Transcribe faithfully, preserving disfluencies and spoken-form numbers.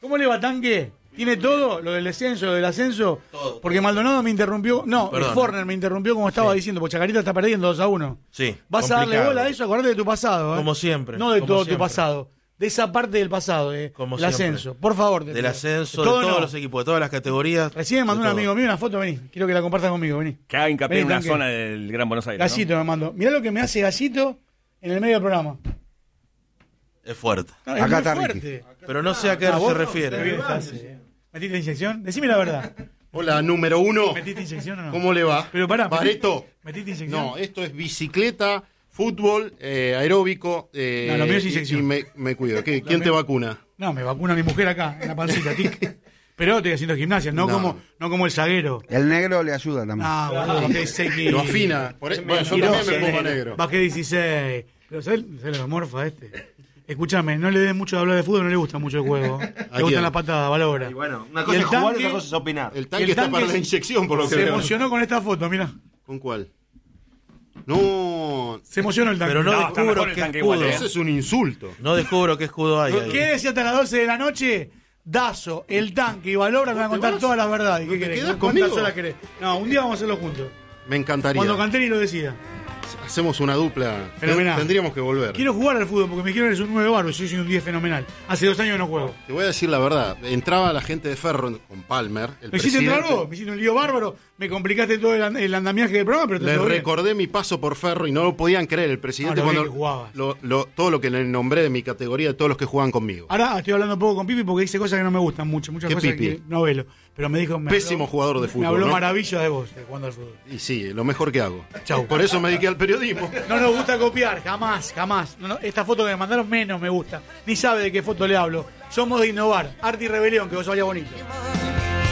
¿Cómo le va, Tanque? ¿Tiene todo? ¿Lo del descenso, lo del ascenso? Todo. Porque Maldonado me interrumpió. No, Perdón. el Forner me interrumpió como estaba Sí. diciendo, porque Chacarita está perdiendo dos a uno. Sí. ¿Vas a darle complicado. bola a eso? Acordate de tu pasado, ¿eh? Como siempre. No de como todo siempre. tu pasado. De esa parte del pasado, ¿eh? Como el siempre. ascenso. Por favor. Del ascenso, de todo todos no. los equipos, de todas las categorías. Recién me mandó de un todo. amigo mío una foto, vení. Quiero que la compartas conmigo, vení. Que haga hincapié Vení, en una Tanque. zona del Gran Buenos Aires. Gallito me mandó. Mirá lo que me hace Gallito en el medio del programa. Es fuerte. No, es Acá muy está fuerte. Pero no sé a qué Ah, se vos- refiere. Qué bien estás, eh. ¿Metiste inyección? Decime la verdad. Hola, número uno. ¿Metiste inyección o no? ¿Cómo le va? Pero pará, Bareto. ¿Metiste inyección? No, esto es bicicleta, fútbol, eh, aeróbico. Eh, No, lo mío es y- inyección. Y, me, me cuido. ¿Qué- Lo ¿Quién te mío- vacuna? No, me vacuna mi mujer acá, en la pancita, tic. Pero estoy haciendo gimnasia, no, No. Como, no como el zaguero. El negro le ayuda también. No, boludo, bajé seis kilos. Lo afina. Por, e- bueno, yo también me pongo negro. Bajé dieciséis. Pero ¿sabes, ¿sabes lo morfa este? Escúchame, no le des mucho de hablar de fútbol, no le gusta mucho el juego. Le quién? gustan las patadas, valora. Y bueno, una Y cosa el es jugar y tanque- otra cosa es opinar. El Y tanque el está tanque para la se- inyección, por lo que Se veo. emocionó con esta foto, mira. ¿Con cuál? No. Se emocionó el tanque. Pero no No, está descubro mejor el qué tanque escudo. igual, ¿eh? Ese es un insulto. No descubro qué escudo hay ahí. ¿Qué decía hasta las doce de la noche? Dazo, el tanque y Valora te van a contar vas? todas las verdades. ¿No ¿Qué te querés? quedás ¿Cuántas conmigo? horas querés? No, un día vamos a hacerlo juntos. Me encantaría. Cuando Canteri lo decida. Hacemos una dupla. Fenomenal. Tendríamos que volver. Quiero jugar al fútbol porque me quiero eres un nueve barro. Yo soy un diez fenomenal. Hace dos años que no juego. Te voy a decir la verdad. Entraba la gente de Ferro con Palmer. El ¿Me hiciste entrar presidente. vos? Me hiciste un lío bárbaro. Me complicaste todo el, and- el andamiaje del programa, pero te Les todo bien. recordé mi paso por Ferro y no lo podían creer el presidente Ah, lo bien cuando que jugabas. lo- lo- todo lo que le nombré de mi categoría, de todos los que juegan conmigo. Ahora estoy hablando un poco con Pipi porque dice cosas que no me gustan mucho. Muchas ¿Qué cosas Pipi? que no velo. Pero me dijo. Me Pésimo habló- jugador de Me fútbol, habló ¿no? maravillas de vos, de jugando al fútbol. Y sí, lo mejor que hago. Chau. Por eso me dediqué al periodismo. No nos gusta copiar, jamás, jamás. No, no, esta foto que me mandaron menos me gusta. Ni sabe de qué foto le hablo. Somos de innovar. Arte y rebelión, que vos vaya bonito.